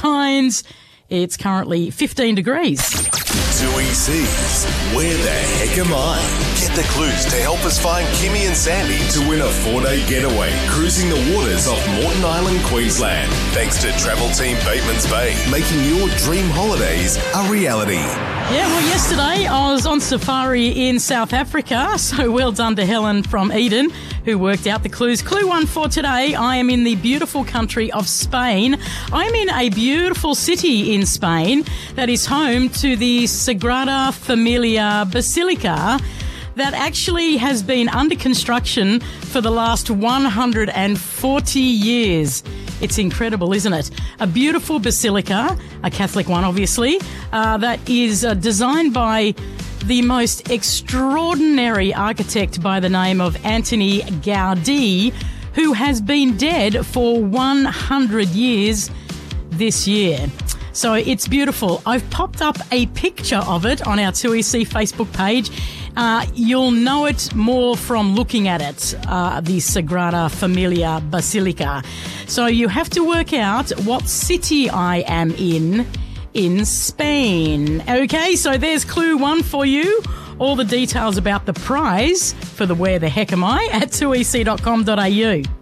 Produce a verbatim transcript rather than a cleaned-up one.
Philippines. It's currently fifteen degrees. two E Cs. Where the heck am I? Get the clues to help us find Kimmy and Sandy to win a four-day getaway cruising the waters off Moreton Island, Queensland. Thanks to Travel Team Bateman's Bay, making your dream holidays a reality. Yeah, well, yesterday I was on safari in South Africa, so well done to Helen from Eden, who worked out the clues. Clue one for today, I am in the beautiful country of Spain. I'm in a beautiful city in Spain that is home to the Sagrada Familia Basilica that actually has been under construction for the last one hundred forty years. It's incredible, isn't it? A beautiful basilica, a Catholic one, obviously, uh, that is uh, designed by the most extraordinary architect by the name of Antoni Gaudí, who has been dead for one hundred years this year. So it's beautiful. I've popped up a picture of it on our two E C Facebook page. Uh, you'll know it more from looking at it, uh, the Sagrada Familia Basilica. So you have to work out what city I am in, in Spain. Okay, so there's clue one for you. All the details about the prize for the Where the Heck Am I at two e c dot com dot a u.